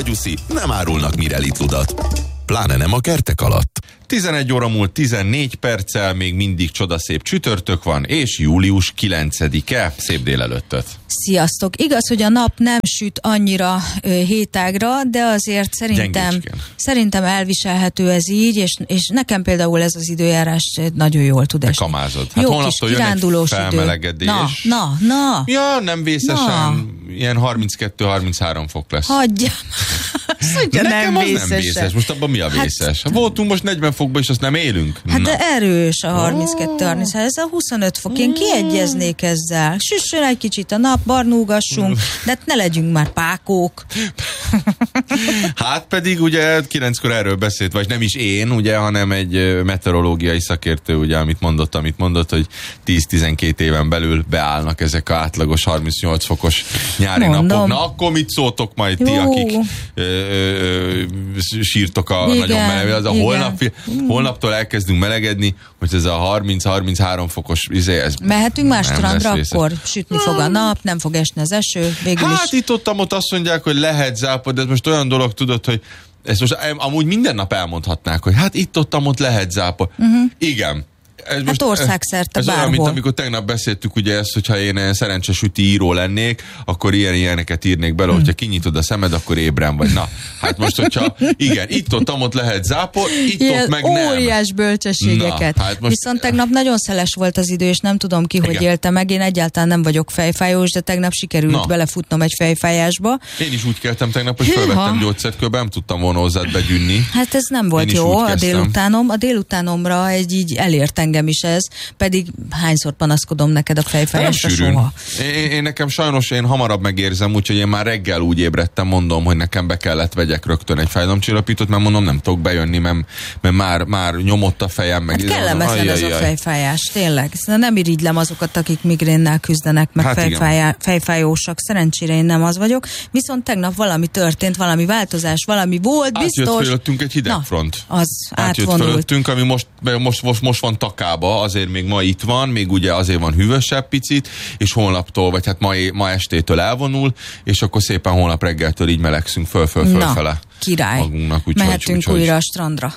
Rókanyuszi nem árulnak Mirelitludat. Pláne nem a kertek alatt. 11 óra múlt 14 perccel, még mindig csodaszép csütörtök van, és július 9-e. Szép délelőttöt. Sziasztok! Igaz, hogy a nap nem süt annyira hétágra, de azért szerintem elviselhető ez így, és nekem például ez az időjárás nagyon jól tud esni. Kamázod. Hát jó kis kirándulós felmelegedés. Na. Ja, nem vészesen. Ilyen 32-33 fok lesz. Hagyja. Nekem az nem vészes. Most abban mi a vészes? Hát, voltunk most 40 fokban, és azt nem élünk. Hát de erős a 32-33, ez a 25 fok. Én kiegyeznék ezzel. Süssön egy kicsit a nap, barnulgassunk, de ne legyünk már pákók. Hát pedig ugye 9-kor erről beszélt, vagy nem is én, ugye, hanem egy meteorológiai szakértő, ugye, amit mondott, hogy 10-12 éven belül beállnak ezek a átlagos 38 fokos nyári napok. Na, akkor mit szóltok majd ti, akik sírtok a nagyon meleg. Holnaptól elkezdünk melegedni, hogy ez a 30-33 fokos ez mehetünk más strandra, akkor sütni fog a nap, nem fog esni az eső, végül is. Hát itt-ott azt mondják, hogy lehet zápor, de ez most olyan dolog, tudod, hogy ezt most amúgy minden nap elmondhatnák, hogy hát itt-ott lehet zápor. Igen. Ez most, országszerte ez bárhol. Olyan, mint amikor tegnap beszéltük, ugye ezt, hogyha én szerencsésüti író lennék, akkor ilyeneket írnék bele, hogyha kinyitod a szemed, akkor ébren vagy. Na, hát most, hogyha igen, itt-ott lehet zápor, itt-ott meg nem. Óriás bölcsességeket. Na, hát most, viszont tegnap nagyon szeles volt az idő, és nem tudom ki, hogy élte meg. Én egyáltalán nem vagyok fejfájós, de tegnap sikerült belefutnom egy fejfájásba. Én is úgy keltem tegnap, hogy fölvettem gyógyszerkőbe, nem tudtam volna hozzád begyűnni. Hát ez nem volt jó a délutánom. A délutánomra így elért engem is ez, pedig hányszor panaszkodom neked a fejfájásra soha. Én nekem sajnos hamarabb megérzem, úgyhogy én már reggel úgy ébredtem, mondom, hogy nekem be kellett vegyek rögtön egy fájdalomcsillapítót, mert mondom, nem tudok bejönni, mert már nyomott a fejem. Meg hát kellemetlen ez a fejfájás, tényleg. Nem irigylem azokat, akik migrénnel küzdenek, meg fejfájósak. Szerencsére én nem az vagyok. Viszont tegnap valami történt, valami változás, valami volt, biztos. Átjött fölöttünk egy hidegfront. Átvonult fölöttünk, ami most van takába, azért még ma itt van, még ugye azért van hűvösebb picit, és holnaptól, vagy hát ma estétől elvonul, és akkor szépen holnap reggeltől így melegszünk fölfele. Király. Magunknak, mehetünk újra a strandra.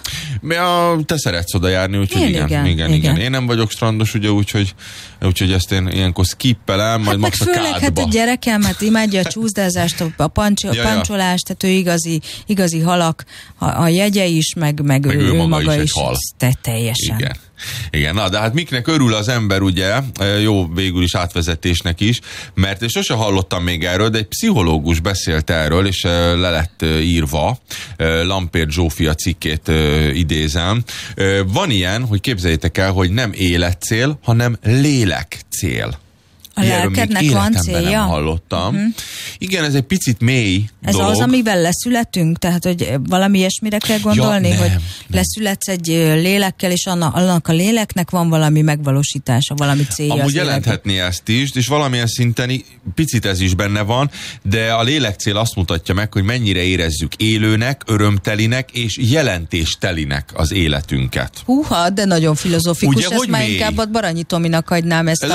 Te szeretsz oda járni, úgyhogy igen. Én nem vagyok strandos, ugye, úgyhogy ezt én ilyenkor skippelem, majd max a kádba. Hát a gyerekem, hát imádja a csúszdázást, a pancsolást, tehát ő igazi halak, a jegye is, meg ő maga is. Teljesen. Igen, na, de hát miknek örül az ember, ugye, jó végül is átvezetésnek is, mert és sose hallottam még erről, de egy pszichológus beszélt erről, és le lett írva, Lampért Zsófia cikkét idézem. Van ilyen, hogy képzeljétek el, hogy nem életcél, hanem lélekcél. A lelkednek van célja? Nem hallottam. Igen, ez egy picit mély dolog. Ez az, amivel leszületünk? Tehát, hogy valami ilyesmire kell gondolni, hogy leszületsz egy lélekkel, és annak a léleknek van valami megvalósítása, valami célja. Amúgy jelenthetné ezt is, és valamilyen szinten picit ez is benne van, de a lélekcél azt mutatja meg, hogy mennyire érezzük élőnek, örömtelinek és jelentéstelinek az életünket. Húha, de nagyon filozofikus. Ugye, ezt már inkább a Baranyi Tominak hagynám ezt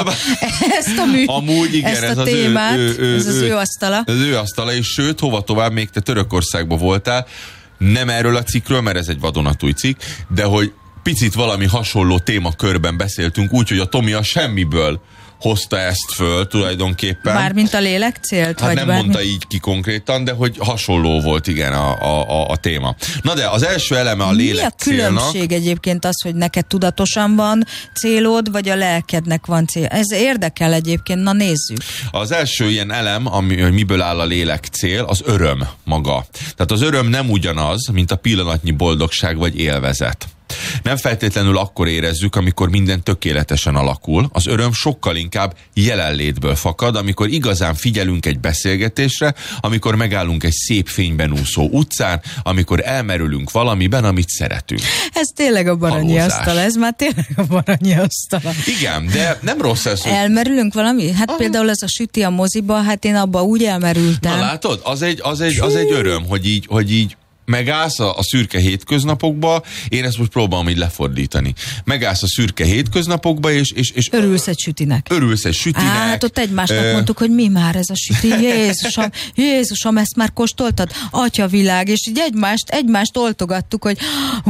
a amúgy igen, ezt a témát, ez az ő asztala. Ez az ő asztala, és sőt, hova tovább, még te Törökországban voltál, nem erről a cikkről, mert ez egy vadonatúj cikk, de hogy picit valami hasonló témakörben beszéltünk, úgyhogy a Tomi a semmiből hozta ezt föl tulajdonképpen. Mármint a lélekcélt? Hát nem mondta így ki konkrétan, de hogy hasonló volt igen a téma. Na de az első eleme a lélekcélnak. Mi a különbség egyébként az, hogy neked tudatosan van célod, vagy a lelkednek van cél? Ez érdekel egyébként, na nézzük. Az első ilyen elem, hogy miből áll a lélekcél, az öröm maga. Tehát az öröm nem ugyanaz, mint a pillanatnyi boldogság vagy élvezet. Nem feltétlenül akkor érezzük, amikor minden tökéletesen alakul. Az öröm sokkal inkább jelenlétből fakad, amikor igazán figyelünk egy beszélgetésre, amikor megállunk egy szép fényben úszó utcán, amikor elmerülünk valamiben, amit szeretünk. Ez tényleg a Baranyi asztala, ez már tényleg a Baranyi asztala. Igen, de nem rossz ez, hogy... Elmerülünk valami? Hát például ez a süti a moziba, hát én abba úgy elmerültem. Na látod, az egy öröm, hogy így megállsz a szürke hétköznapokba, én ezt most próbálom így lefordítani. Megállsz a szürke hétköznapokba, és örülsz egy sütinek. Örülsz egy sütinek. Hát ott egymásnak mondtuk, hogy mi már ez a süti, Jézusom, ezt már kóstoltad? Atyavilág, és így egymást oltogattuk, hogy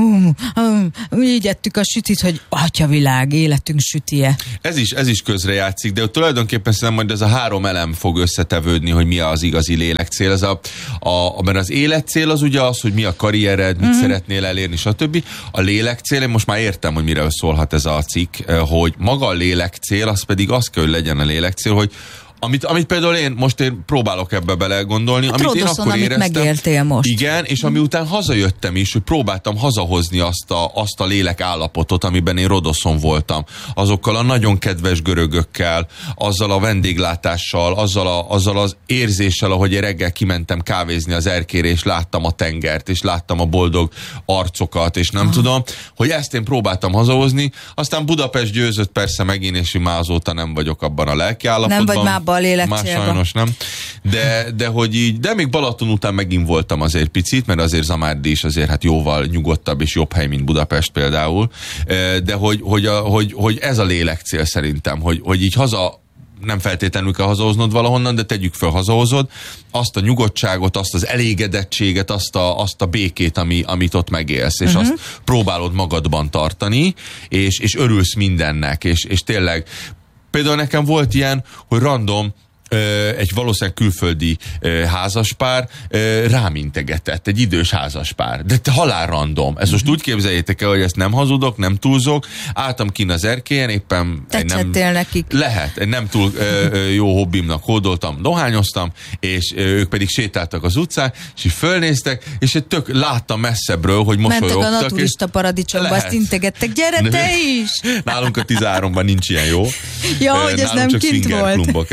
így ettük a sütit, hogy atyavilág, életünk sütie. Ez is közrejátszik, de tulajdonképpen szerintem majd ez a 3 elem fog összetevődni, hogy mi az igazi lélekcél. Mert az életcél az ugye az, hogy mi a karriered, mit szeretnél elérni, stb. A lélekcél, én most már értem, hogy miről szólhat ez a cikk, hogy maga a lélekcél, az pedig az kell, hogy legyen a lélekcél, hogy amit például én próbálok ebbe belegondolni, hát amit én akkor éreztem. Megértél most. Igen, és ami után hazajöttem is, hogy próbáltam hazahozni azt a lélek állapotot, amiben én Rodoszon voltam. Azokkal a nagyon kedves görögökkel, azzal a vendéglátással, azzal az érzéssel, ahogy én reggel kimentem kávézni az erkére, és láttam a tengert, és láttam a boldog arcokat, és nem tudom, hogy ezt én próbáltam hazahozni. Aztán Budapest győzött persze megint, és már azóta nem vagyok abban a lelki állapotban. Nem vagy már a lélekcélba. Már sajnos nem. De hogy így, de még Balaton után megint voltam azért picit, mert azért Zamárdi is azért hát jóval nyugodtabb és jobb hely, mint Budapest például. De hogy ez a lélekcél szerintem, hogy így haza, nem feltétlenül kell hazahoznod valahonnan, de tegyük fel, hazahozod azt a nyugodtságot, azt az elégedettséget, azt a békét, amit ott megélsz, és azt próbálod magadban tartani, és örülsz mindennek, és tényleg például nekem volt ilyen, hogy random egy valószínűleg külföldi házaspár rám integetett, egy idős házaspár. De halál random. Ezt most úgy képzeljétek el, hogy ezt nem hazudok, nem túlzok. Álltam kint az erkélyen, éppen nekik. Lehet, egy nem túl jó hobbimnak hódoltam, dohányoztam, és ők pedig sétáltak az utcán, és így fölnéztek, és láttam messzebbről, hogy mosolyogtak. Mentek a naturista paradicsomba, azt integettek, gyere te is! Nálunk a 13-ban nincs ilyen jó. Ja, hogy ez nem kint volt. Klumbok.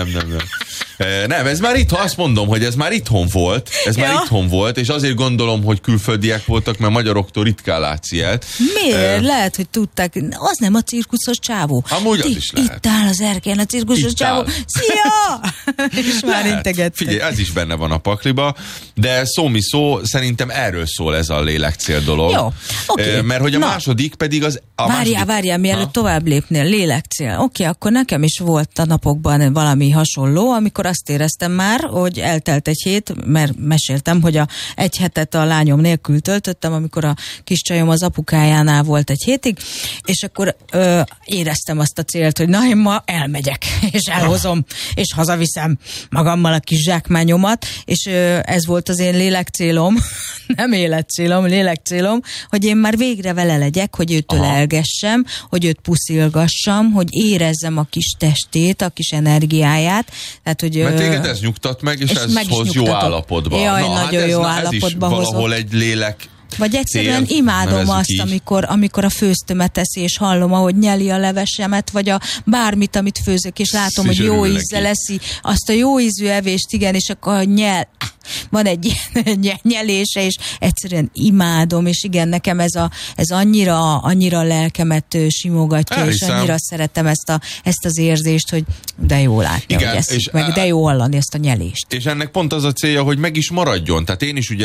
Nem, ez már itthon, azt mondom, hogy ez már itthon volt, itthon volt, és azért gondolom, hogy külföldiek voltak, mert magyaroktól ritkán látsz ilyet. Miért? Lehet, hogy tudták, az nem a cirkuszos csávó. Amúgy az is lehet. Itt áll az erkélyen a cirkuszos csávó. Szia! És már integettek. Figyelj, ez is benne van a pakliba, de szó, szerintem erről szól ez a lélekcél dolog. Jó, oké. Mert hogy a második pedig az... Várjál, mielőtt tovább lépnél, lélekcél. Oké, akkor nekem is volt a napokban valami hasonló, amikor azt éreztem már, hogy eltelt egy hét, mert meséltem, hogy egy hetet a lányom nélkül töltöttem, amikor a kis csajom az apukájánál volt egy hétig, és akkor éreztem azt a célt, hogy na, én ma elmegyek, és elhozom, és hazaviszem magammal a kis zsákmányomat, és ez volt az én lélekcélom, nem életcélom, lélekcélom, hogy én már végre vele legyek, hogy őtől elgessem, hogy őt puszilgassam, hogy érezzem a kis testét, a kis energiáját. Tehát, hogy, mert téged ez nyugtat meg, és ez hoz jó állapotba. Jaj, nagyon jó állapotba hozott. Valahol egy lélek. Vagy egyszerűen imádom azt, amikor a főztömet eszi, és hallom, ahogy nyeli a levesemet, vagy bármit, amit főzök, és látom, hogy jó ízzel eszi azt a jó ízű evést, igen, és akkor nyel. Van egy ilyen nyelése, és egyszerűen imádom, és igen, nekem ez annyira lelkemet simogatja, és annyira szeretem ezt az érzést, hogy de jó látni, igen, hogy eszik meg, de jó hallani ezt a nyelést. És ennek pont az a célja, hogy meg is maradjon. Tehát én is ugye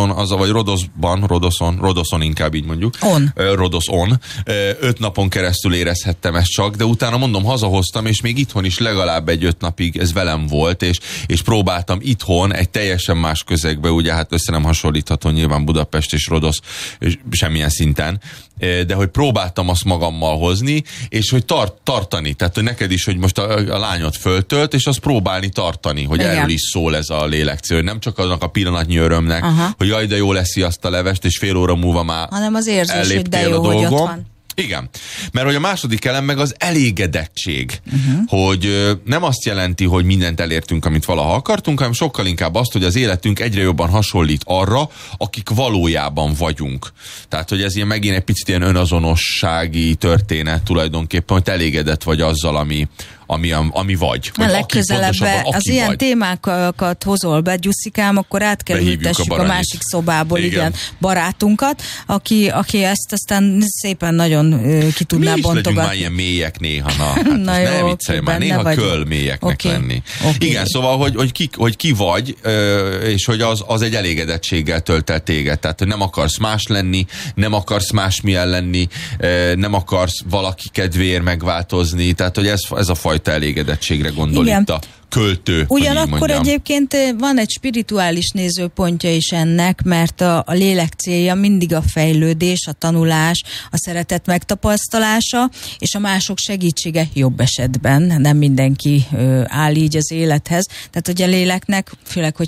Rodoszon inkább így mondjuk. Rodoszon. 5 napon keresztül érezhettem ezt csak, de utána mondom, hazahoztam, és még itthon is legalább egy 5 napig ez velem volt, és próbáltam itthon egy teljesen más közegbe, ugye hát össze nem hasonlítható nyilván Budapest és Rodosz semmilyen szinten, de hogy próbáltam azt magammal hozni, és hogy tartani, tehát hogy neked is, hogy most a lányot föltölt, és azt próbálni tartani, hogy igen, erről is szól ez a lélekcél, hogy nem csak annak a pillanatnyi örömnek, hogy jaj, de jó leszi azt a levest, és fél óra múlva már hanem az érzés, hogy de jó, hogy ott van. Igen, mert hogy a második elem meg az elégedettség, hogy nem azt jelenti, hogy mindent elértünk, amit valaha akartunk, hanem sokkal inkább azt, hogy az életünk egyre jobban hasonlít arra, akik valójában vagyunk. Tehát, hogy ez ilyen megint egy picit ilyen önazonossági történet tulajdonképpen, hogy elégedett vagy azzal, ami vagy. Legközelebb az ilyen vagy. Témákat hozol be, Gyuszikám, akkor át kell ültessük a másik szobából, igen, barátunkat, aki ezt aztán szépen nagyon ki tudná bontogatni. Mi is legyünk már ilyen mélyek néha, na jó, ne viccelj már, néha köl mélyeknek lenni. Igen, szóval, hogy ki vagy, és hogy az egy elégedettséggel tölt el téged. Tehát, hogy nem akarsz más lenni, nem akarsz másmilyen lenni, nem akarsz valaki kedvéért megváltozni. Tehát, hogy ez a fajta elégedettségre gondol itt a költő. Ugyanakkor egyébként van egy spirituális nézőpontja is ennek, mert a lélek célja mindig a fejlődés, a tanulás, a szeretet megtapasztalása, és a mások segítsége jobb esetben. Nem mindenki áll így az élethez. Tehát, hogy a léleknek, főleg, hogy